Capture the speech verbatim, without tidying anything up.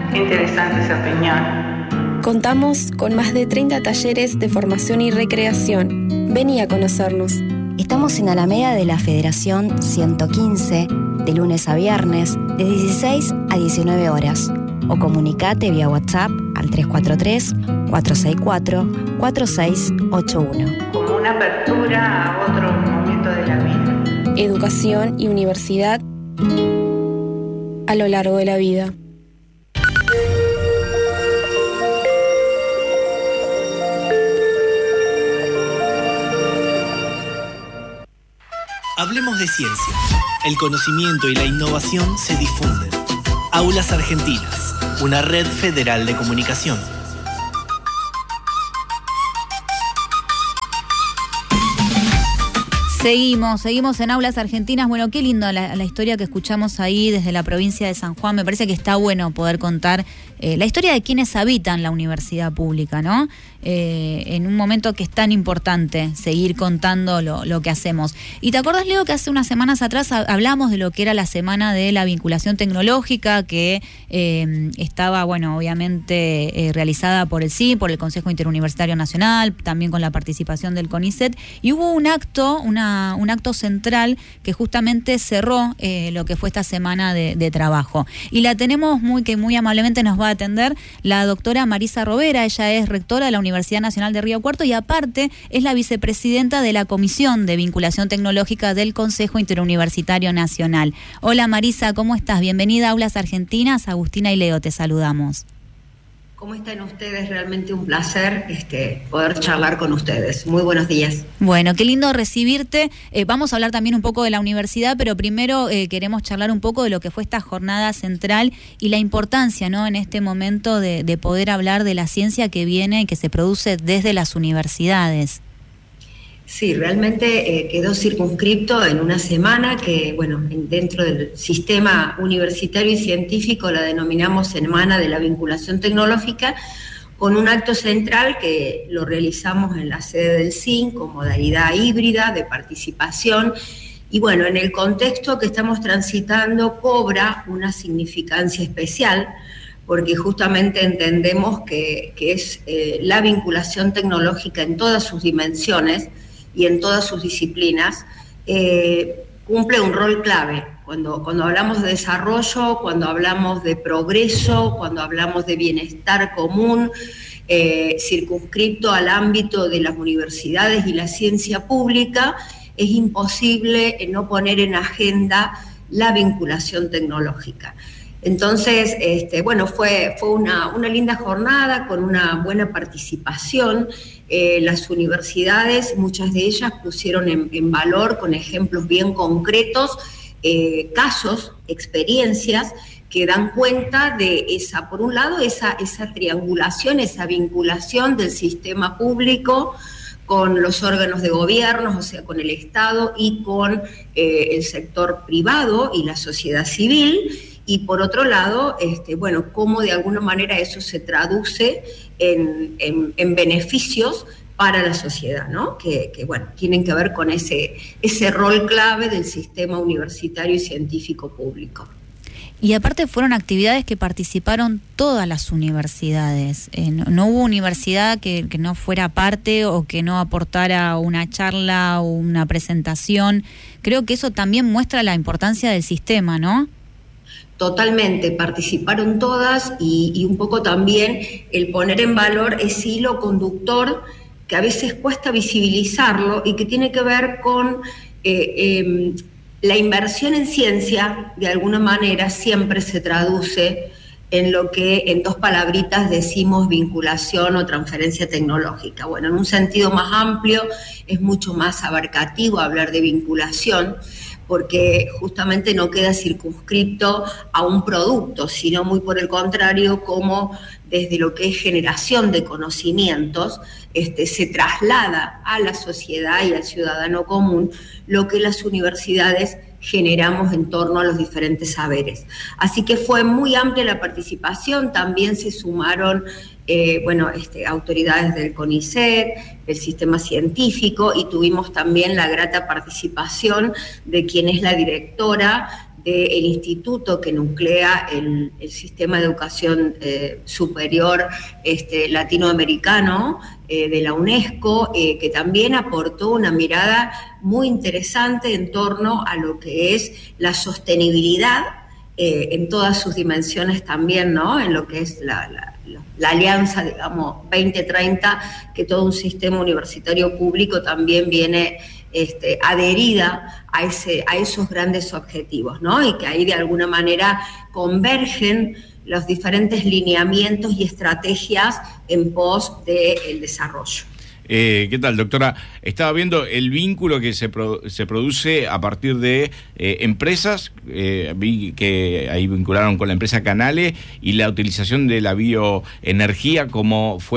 interesante esa opinión. Contamos con más de treinta talleres de formación y recreación. Vení a conocernos. Estamos en Alameda de la Federación ciento quince, de lunes a viernes, de dieciséis a diecinueve horas. O comunicate vía WhatsApp al tres cuatro tres, cuatro seis cuatro, cuatro seis ocho uno. Como una apertura a otro momento de la vida. Educación y universidad a lo largo de la vida. Hablemos de ciencia. El conocimiento y la innovación se difunden. Aulas Argentinas, una red federal de comunicación. Seguimos, seguimos en Aulas Argentinas. Bueno, qué lindo la, la historia que escuchamos ahí desde la provincia de San Juan. Me parece que está bueno poder contar eh, la historia de quienes habitan la universidad pública, ¿no? Eh, en un momento que es tan importante seguir contando lo, lo que hacemos. Y te acordás, Leo, que hace unas semanas atrás hablamos de lo que era la semana de la vinculación tecnológica, que eh, estaba, bueno, obviamente eh, realizada por el C I, por el Consejo Interuniversitario Nacional, también con la participación del CONICET, y hubo un acto, una, un acto central que justamente cerró eh, lo que fue esta semana de, de trabajo. Y la tenemos muy, que muy amablemente nos va a atender la doctora Marisa Rovera. Ella es rectora de la Universidad Nacional de Río Cuarto y aparte es la vicepresidenta de la Comisión de Vinculación Tecnológica del Consejo Interuniversitario Nacional. Hola Marisa, ¿cómo estás? Bienvenida a Aulas Argentinas. Agustina y Leo te saludamos. ¿Cómo están ustedes? Realmente un placer este, poder charlar con ustedes. Muy buenos días. Bueno, qué lindo recibirte. Eh, vamos a hablar también un poco de la universidad, pero primero eh, queremos charlar un poco de lo que fue esta jornada central y la importancia, ¿no?, en este momento de, de poder hablar de la ciencia que viene y que se produce desde las universidades. Sí, realmente eh, quedó circunscripto en una semana que, bueno, dentro del sistema universitario y científico la denominamos Semana de la Vinculación Tecnológica, con un acto central que lo realizamos en la sede del C I N con modalidad híbrida de participación. Y bueno, en el contexto que estamos transitando cobra una significancia especial, porque justamente entendemos que, que es eh, la vinculación tecnológica en todas sus dimensiones y en todas sus disciplinas, eh, cumple un rol clave. Cuando, cuando hablamos de desarrollo, cuando hablamos de progreso, cuando hablamos de bienestar común, eh, circunscripto al ámbito de las universidades y la ciencia pública, es imposible no poner en agenda la vinculación tecnológica. Entonces, este, bueno, fue, fue una, una linda jornada con una buena participación. Eh, las universidades, muchas de ellas pusieron en, en valor con ejemplos bien concretos, eh, casos, experiencias que dan cuenta de esa, por un lado, esa, esa triangulación, esa vinculación del sistema público con los órganos de gobierno, o sea, con el Estado y con eh, el sector privado y la sociedad civil. Y por otro lado, este, bueno, cómo de alguna manera eso se traduce en, en, en beneficios para la sociedad, ¿no? Que, que, bueno, tienen que ver con ese, ese rol clave del sistema universitario y científico público. Y aparte fueron actividades que participaron todas las universidades. Eh, no, no hubo universidad que, que no fuera parte o que no aportara una charla o una presentación. Creo que eso también muestra la importancia del sistema, ¿no? Totalmente, participaron todas y, y un poco también el poner en valor ese hilo conductor que a veces cuesta visibilizarlo y que tiene que ver con eh, eh, la inversión en ciencia, de alguna manera siempre se traduce en lo que en dos palabritas decimos vinculación o transferencia tecnológica. Bueno, en un sentido más amplio es mucho más abarcativo hablar de vinculación, porque justamente no queda circunscripto a un producto, sino muy por el contrario, como desde lo que es generación de conocimientos, este, se traslada a la sociedad y al ciudadano común lo que las universidades generamos en torno a los diferentes saberes. Así que fue muy amplia la participación, también se sumaron eh, bueno, este, autoridades del CONICET, del sistema científico, y tuvimos también la grata participación de quien es la directora del instituto que nuclea el, el sistema de educación eh, superior este, latinoamericano eh, de la UNESCO, eh, que también aportó una mirada muy interesante en torno a lo que es la sostenibilidad eh, en todas sus dimensiones también, ¿no? En lo que es la, la, la alianza, digamos, veinte treinta, que todo un sistema universitario público también viene Este, adherida a, ese, a esos grandes objetivos, ¿no? Y que ahí de alguna manera convergen los diferentes lineamientos y estrategias en pos del desarrollo. Eh, ¿Qué tal, doctora? Estaba viendo el vínculo que se, pro, se produce a partir de eh, empresas, eh, vi que ahí vincularon con la empresa Canale y la utilización de la bioenergía como fue